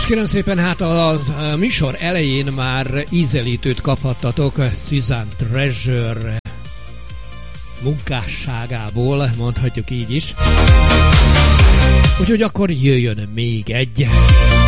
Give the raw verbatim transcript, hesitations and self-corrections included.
kérem szépen, hát a műsor elején már ízelítőt kaphattatok Susan Treasure munkásságából, mondhatjuk így is. Úgyhogy akkor jöjjön még egy.